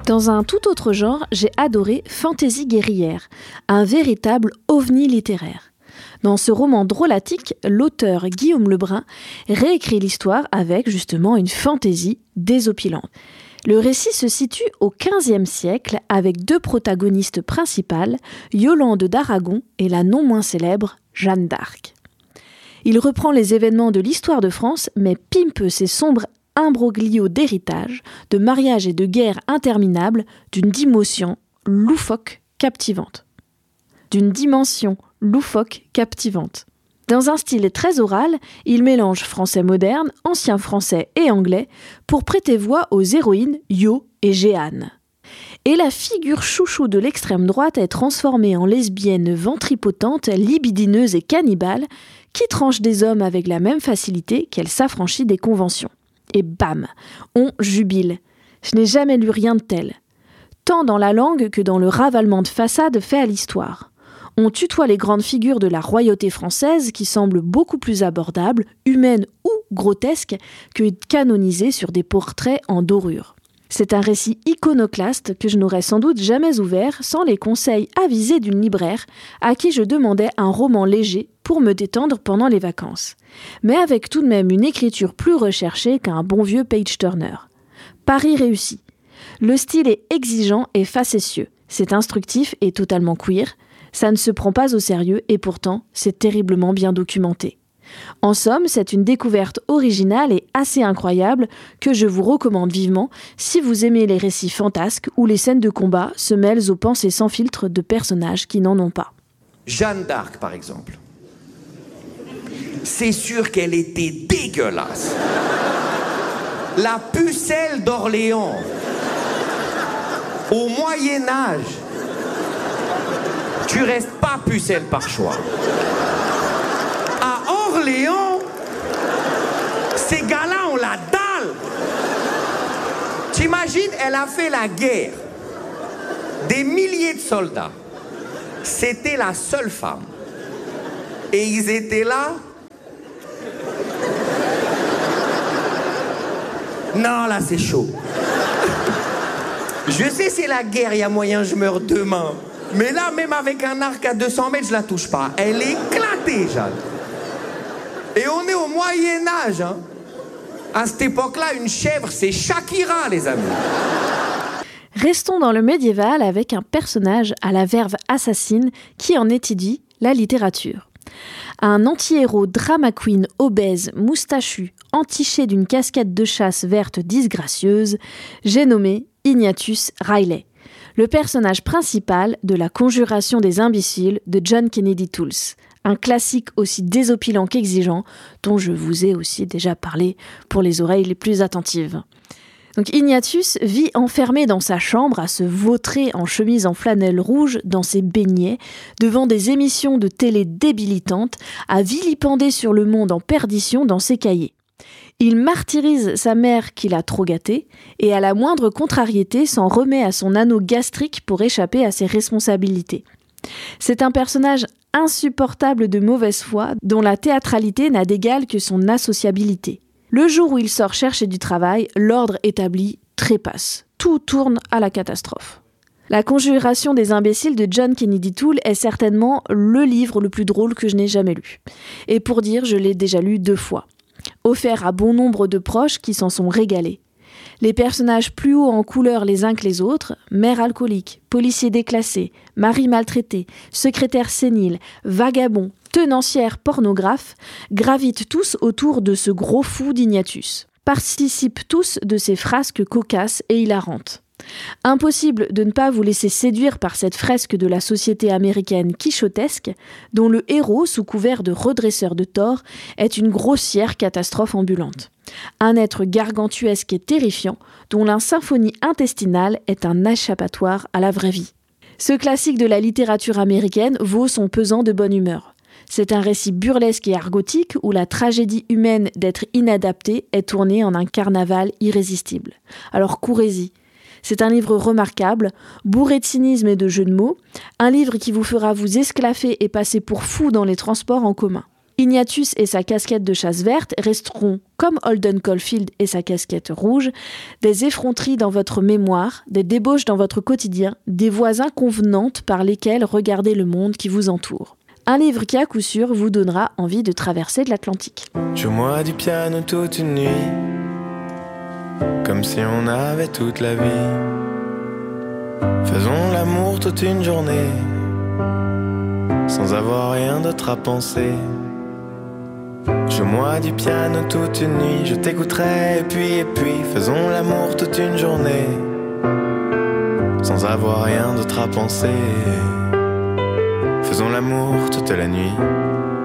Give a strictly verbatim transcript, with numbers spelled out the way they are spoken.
Dans un tout autre genre, j'ai adoré Fantaisie guerrière, un véritable ovni littéraire. Dans ce roman drôlatique, l'auteur Guillaume Lebrun réécrit l'histoire avec justement une fantaisie désopilante. Le récit se situe au quinzième siècle avec deux protagonistes principales, Yolande d'Aragon et la non moins célèbre Jeanne d'Arc. Il reprend les événements de l'histoire de France, mais pimpe ses sombres imbroglios d'héritage, de mariage et de guerre interminables, d'une dimension loufoque captivante. D'une dimension loufoque captivante. Dans un style très oral, il mélange français moderne, ancien français et anglais pour prêter voix aux héroïnes Yo et Jeanne. Et la figure chouchou de l'extrême droite est transformée en lesbienne ventripotente, libidineuse et cannibale, qui tranche des hommes avec la même facilité qu'elle s'affranchit des conventions. Et bam, on jubile. Je n'ai jamais lu rien de tel. Tant dans la langue que dans le ravalement de façade fait à l'histoire. On tutoie les grandes figures de la royauté française qui semblent beaucoup plus abordables, humaines ou grotesques, que canonisées sur des portraits en dorure. C'est un récit iconoclaste que je n'aurais sans doute jamais ouvert sans les conseils avisés d'une libraire à qui je demandais un roman léger pour me détendre pendant les vacances. Mais avec tout de même une écriture plus recherchée qu'un bon vieux page-turner. Pari réussi. Le style est exigeant et facétieux. C'est instructif et totalement queer. Ça ne se prend pas au sérieux et pourtant, c'est terriblement bien documenté. En somme, c'est une découverte originale et assez incroyable que je vous recommande vivement si vous aimez les récits fantasques où les scènes de combat se mêlent aux pensées sans filtre de personnages qui n'en ont pas. Jeanne d'Arc, par exemple. C'est sûr qu'elle était dégueulasse. La pucelle d'Orléans. Au Moyen-Âge. Tu restes pas pucelle par choix. À Orléans, ces gars-là ont la dalle. T'imagines, elle a fait la guerre. Des milliers de soldats. C'était la seule femme. Et ils étaient là. Non, là, c'est chaud. Je sais, c'est la guerre, il y a moyen, je meurs demain. Mais là, même avec un arc à deux cents mètres, je la touche pas. Elle est éclatée, Jeanne. Et on est au Moyen-Âge, hein. À cette époque-là, une chèvre, c'est Shakira, les amis. Restons dans le médiéval avec un personnage à la verve assassine qui en étudie la littérature. Un anti-héros drama queen obèse, moustachu, entiché d'une casquette de chasse verte disgracieuse, j'ai nommé Ignatius Riley, le personnage principal de La Conjuration des imbéciles de John Kennedy Toole, un classique aussi désopilant qu'exigeant, dont je vous ai aussi déjà parlé pour les oreilles les plus attentives. Donc Ignatius vit enfermé dans sa chambre à se vautrer en chemise en flanelle rouge dans ses beignets, devant des émissions de télé débilitantes, à vilipender sur le monde en perdition dans ses cahiers. Il martyrise sa mère qui l'a trop gâté, et à la moindre contrariété s'en remet à son anneau gastrique pour échapper à ses responsabilités. C'est un personnage insupportable de mauvaise foi, dont la théâtralité n'a d'égal que son associabilité. Le jour où il sort chercher du travail, l'ordre établi trépasse. Tout tourne à la catastrophe. La Conjuration des imbéciles de John Kennedy Toole est certainement le livre le plus drôle que je n'ai jamais lu. Et pour dire, je l'ai déjà lu deux fois. Offert à bon nombre de proches qui s'en sont régalés. Les personnages plus hauts en couleur les uns que les autres, mère alcoolique, policier déclassé, mari maltraité, secrétaire sénile, vagabond, tenancière pornographe, gravitent tous autour de ce gros fou d'Ignatius. Participent tous de ces frasques cocasses et hilarantes. Impossible de ne pas vous laisser séduire par cette fresque de la société américaine quichotesque, dont le héros, sous couvert de redresseur de tort, est une grossière catastrophe ambulante. Un être gargantuesque et terrifiant, dont la symphonie intestinale est un échappatoire à la vraie vie. Ce classique de la littérature américaine vaut son pesant de bonne humeur. C'est un récit burlesque et argotique où la tragédie humaine d'être inadaptée est tournée en un carnaval irrésistible. Alors courez-y. C'est un livre remarquable, bourré de cynisme et de jeux de mots, un livre qui vous fera vous esclaffer et passer pour fou dans les transports en commun. Ignatius et sa casquette de chasse verte resteront, comme Holden Caulfield et sa casquette rouge, des effronteries dans votre mémoire, des débauches dans votre quotidien, des voies inconvenantes par lesquelles regarder le monde qui vous entoure. Un livre qui, à coup sûr, vous donnera envie de traverser de l'Atlantique. Joue-moi du piano toute une nuit, comme si on avait toute la vie. Faisons l'amour toute une journée, sans avoir rien d'autre à penser. Joue-moi du piano toute une nuit, je t'écouterai et puis et puis faisons l'amour toute une journée, sans avoir rien d'autre à penser. Faisons l'amour toute la nuit.